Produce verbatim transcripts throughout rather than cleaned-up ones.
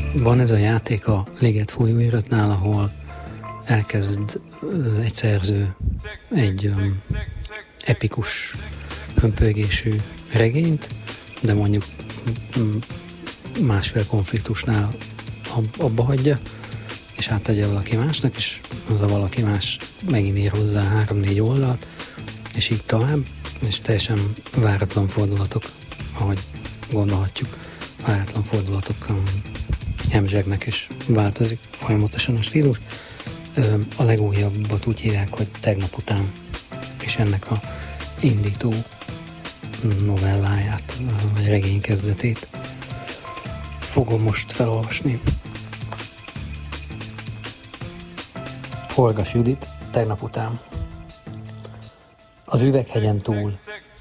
Van ez a játék a Liget folyóiratnál, ahol elkezd ö, egy szerző egy ö, epikus, hömpölygésű regényt, de mondjuk másfél konfliktusnál abba hagyja, és átadja valaki másnak, és az a valaki más megint ír hozzá három-négy oldalt, és így tovább, és teljesen váratlan fordulatok, ahogy gondolhatjuk, váratlan fordulatok hemzsegnek, és változik folyamatosan a stílus. A legújabbat úgy hívják, hogy Tegnap után, és ennek a indító novelláját, vagy regény kezdetét fogom most felolvasni. Horgas Judit, Tegnap után. Az üveghegyen túl.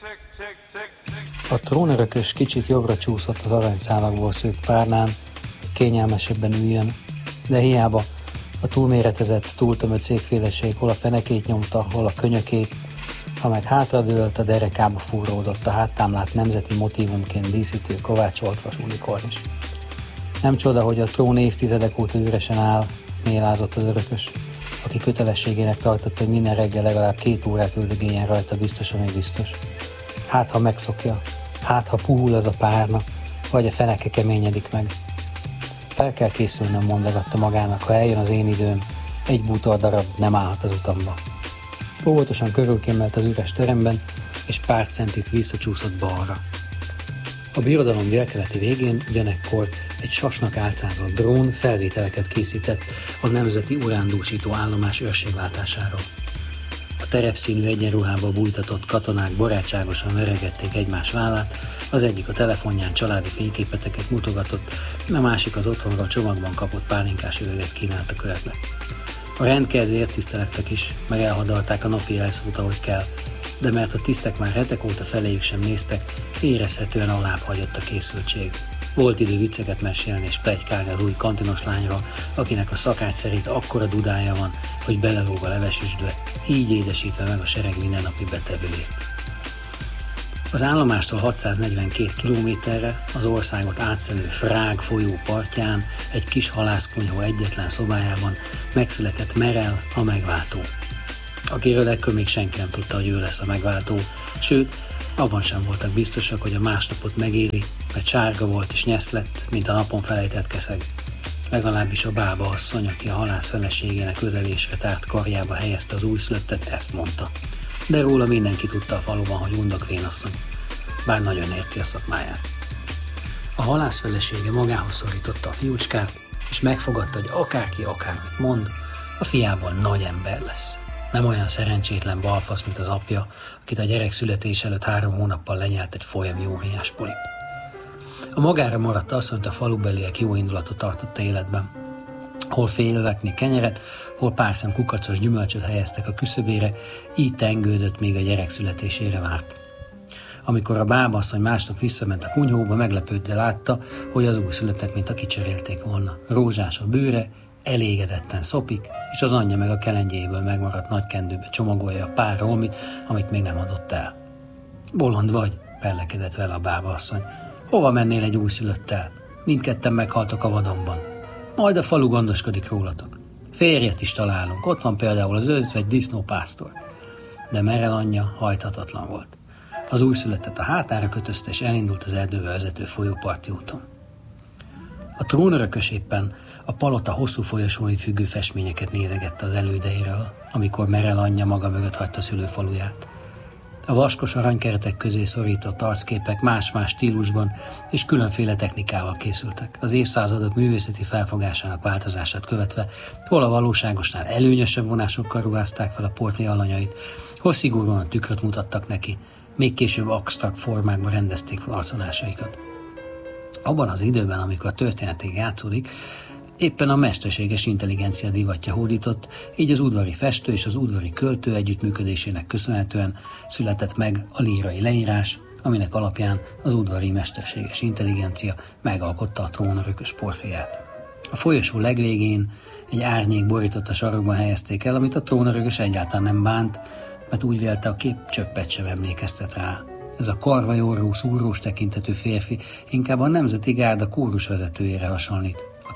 A trónörökös kicsit jobbra csúszott az aranyszálakból szőtt párnán, kényelmesebben üljön, de hiába a túlméretezett, túltömött székféleség hol a fenekét nyomta, hol a könyökét, ha meg hátradőlt, a derekába fúródott a háttámlát nemzeti motívumként díszítő kovácsolt vas unikornis. Nem csoda, hogy a trón évtizedek óta üresen áll, mélázott az örökös, aki kötelességének tartotta, hogy minden reggel legalább két órát üldögéljen rajta, biztos, ami biztos. Hát, ha megszokja, hát, ha puhul az a párna, vagy a feneke keményedik meg. Fel kell készülnöm, mondogatta magának, ha eljön az én időm, egy bútor darab nem állhat az utamba. Óvatosan körülkémelt az üres teremben, és pár centit visszacsúszott balra. A birodalom délkeleti végén ugyanekkor egy sasnak álcázott drón felvételeket készített a nemzeti urándúsító állomás őrségváltásáról. A terepszínű egyenruhába bújtatott katonák barátságosan veregették egymás vállát, az egyik a telefonján családi fényképeteket mutogatott, a másik az otthonra a csomagban kapott pálinkás üveget kínált a köröknek. A rendkedvéért tisztelektek is, meg elhadalták a napi elszót, ahogy kell, de mert a tisztek már hetek óta feléjük sem néztek, érezhetően alább hagyott a készültség. Volt idő vicceket mesélni és pletykálni az új kantinos lányra, akinek a szakács szerint akkora dudája van, hogy belelóg a levesüsdbe, így édesítve meg a sereg mindennapi betevőjét. Az állomástól hatszáznegyvenkét kilométerre az országot átszelő Frág folyó partján, egy kis halászkunyhó egyetlen szobájában megszületett Merel, a megváltó. Akiről ekkor még senki nem tudta, hogy ő lesz a megváltó, sőt, abban sem voltak biztosak, hogy a másnapot megéli, mert sárga volt és nyesz lett, mint a napon felejtett keszeg. Legalábbis a bába asszony, aki a halász feleségének ölelésre tárt karjába helyezte az újszülöttet, ezt mondta. De róla mindenki tudta a faluban, hogy undokvénasszony, bár nagyon érti a szakmáját. A halász felesége magához szorította a fiúcskát, és megfogadta, hogy akárki akármit mond, a fiából nagy ember lesz. Nem olyan szerencsétlen balfasz, mint az apja, akit a gyerek születés előtt három hónappal lenyelt egy folyami óriás polip. A magára maradt asszonyt a falubeliek jó indulatot tartotta életben. Hol félövekni kenyeret, hol pár szem kukacos gyümölcsöt helyeztek a küszöbére, így tengődött, még a gyerek születésére várt. Amikor a bábasszony másnap visszament a kunyhóba, meglepődve látta, hogy az újszülöttet, mint a kicserélték volna. Rózsás a bőre, elégedetten szopik, és az anyja meg a kelendjéből megmaradt nagy kendőbe csomagolja a pár rolmit, amit még nem adott el. Bolond vagy, pellekedett vele a bábaasszony. Hova mennél egy újszülöttel? Mindketten meghaltok a vadonban. Majd a falu gondoskodik rólatok. Férjet is találunk, ott van például az özvegy disznópásztor. De Merel anyja hajthatatlan volt. Az újszülöttet a hátára kötözte, és elindult az erdőbe vezető folyóparti úton. A trónörökös éppen a palota hosszú folyosói függő festményeket nézegette az elődeiről, amikor Merel anyja maga mögött hagyta szülőfaluját. A vaskos aranykeretek közé szorított arcképek más-más stílusban és különféle technikával készültek, az évszázadok művészeti felfogásának változását követve, hol a valóságosnál előnyösebb vonásokkal ruházták fel a portré alanyait, hol szigorúan tükröt mutattak neki, még később absztrakt formákban rendezték arcolásaikat. Abban az időben, amikor történetig játszódik, éppen a mesterséges intelligencia divatja hódított, így az udvari festő és az udvari költő együttműködésének köszönhetően született meg a lírai leírás, aminek alapján az udvari mesterséges intelligencia megalkotta a trónörökös portréját. A folyosó legvégén egy árnyék borított a sarokban helyezték el, amit a trónörökös egyáltalán nem bánt, mert úgy vélte, a kép csöppet sem emlékeztet rá. Ez a karvajorrú, szúrós tekintetű férfi inkább a Nemzeti Gárda kórusvezetőjére hasonlít,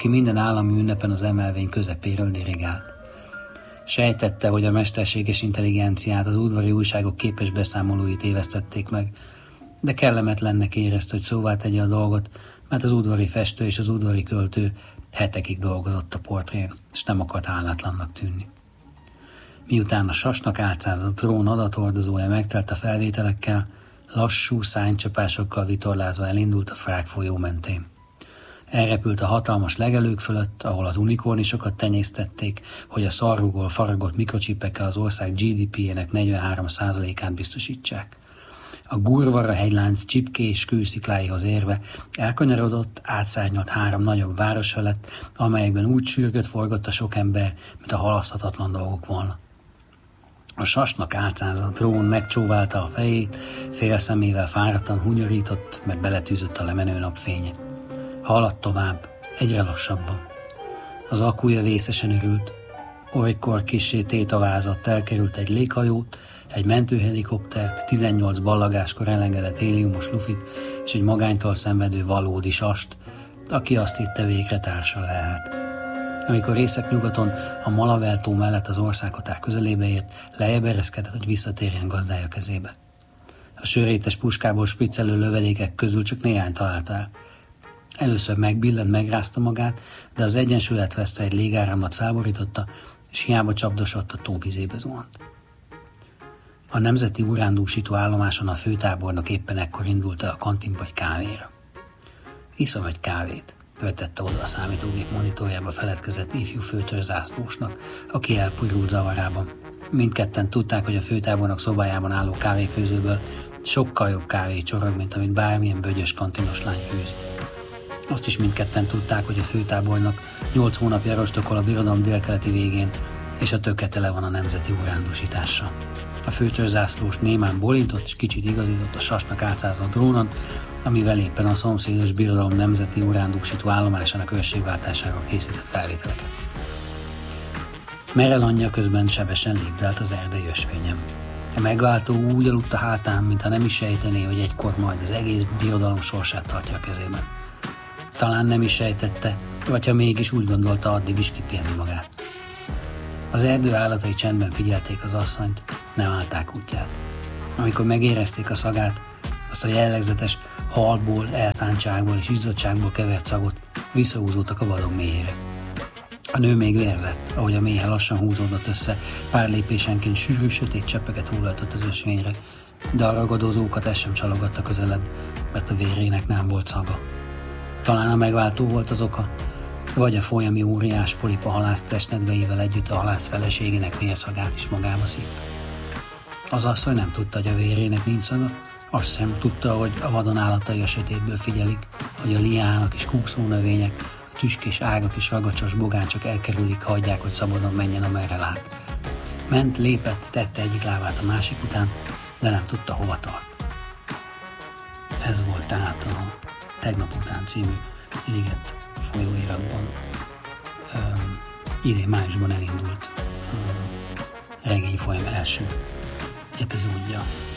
aki minden állami ünnepen az emelvény közepéről dirigált. Sejtette, hogy a mesterséges intelligenciát az udvari újságok képes beszámolói tévesztették meg, de kellemetlennek érezte, hogy szóvá tegye a dolgot, mert az udvari festő és az udvari költő hetekig dolgozott a portrén, és nem akart hálátlannak tűnni. Miután a sasnak álcázott drón adathordozója megtelt a felvételekkel, lassú szárnycsapásokkal vitorlázva elindult a Frák folyó mentén. Elrepült a hatalmas legelők fölött, ahol az unikornisokat tenyésztették, hogy a szarvúból faragott mikrocsipekkel az ország gé dé pé-jének negyvenhárom százalékát biztosítsák. A Gurvara hegylánc csipkés kőszikláihoz érve elkanyarodott, átszárnyalt három nagyobb város felett, amelyekben úgy sürgött forgott a sok ember, mint a halaszthatatlan dolgok volna. A sasnak álcázott drón megcsóválta a fejét, fél szemével fáradtan hunyorított, mert beletűzött a lemenő napfénye. Haladt tovább, egyre lassabban. Az akúja vészesen örült. Olykor kissé tétavázott, elkerült egy léghajót, egy mentőhelikoptert, tizennyolc ballagáskor elengedett héliumos lufit, és egy magánytól szenvedő valódi sast, aki azt hitte, végre társa lehet. Amikor északnyugaton a Malavel-tó mellett az országhatár közelébe ért, lejjebb ereszkedett, hogy visszatérjen gazdája kezébe. A sörétes puskából spriccelő lövedékek közül csak néhány találta el. Először megbillent, megrázta magát, de az egyensúlyát vesztve egy légáramlat felborította, és hiába csapdosott, a tóvizébe zuhant. A nemzeti urándúsító állomáson a főtábornok éppen ekkor indult el a kantinba egy kávéra. Iszom egy kávét, vetette oda a számítógép monitorjába feledkezett ifjú főtörzsászlósnak, aki elpurult zavarában. Mindketten tudták, hogy a főtábornok szobájában álló kávéfőzőből sokkal jobb kávé csorog, mint amit bármilyen bögyös kantinos lány főz. Azt is mindketten tudták, hogy a főtábornok nyolc hónapja rostokol a birodalom délkeleti végén, és a töke tele van a nemzeti urándúsítással. A főtörzsászlós némán bólintott, és kicsit igazított a sasnak álcázott drónon, amivel éppen a szomszédos birodalom nemzeti urándúsító állomásának őrségváltásáról készített felvételeket. Merel anyja közben sebesen lépdelt az erdei ösvényen. A megváltó úgy aludt a hátán, mintha nem is sejtené, hogy egykor majd az egész birodalom sorsát tartja a kezében. Talán nem is sejtette, vagy ha mégis úgy gondolta, addig is kipihenni magát. Az erdő állatai csendben figyelték az asszonyt, nem állták útját. Amikor megérezték a szagát, azt a jellegzetes halból, elszántságból és izzottságból kevert szagot, visszahúzódtak a vadon mélyére. A nő még vérzett, ahogy a méhe lassan húzódott össze, pár lépésenként sűrű, sötét cseppeket hullajtott az ösvényre, de a ragadozókat ez sem csalogatta közelebb, mert a vérének nem volt szaga. Talán a megváltó volt az oka, vagy a folyami óriás polipa halász testnedveivel együtt a halász feleségének vérszagát is magába szívta. Az asszony nem tudta, hogy a vérének nincs szaga, azt sem tudta, hogy a vadon állatai a sötétből figyelik, hogy a liának és kúszó növények, a tüskés ágak és ragacsos bogáncsok elkerülik, hagyják, hogy szabadon menjen, amerre lát. Ment, lépett, tette egyik lábát a másik után, de nem tudta, hova tart. Ez volt tehát a Tegnap után című Liget folyóiratban um, idén májusban elindult um, regényfolyam első epizódja.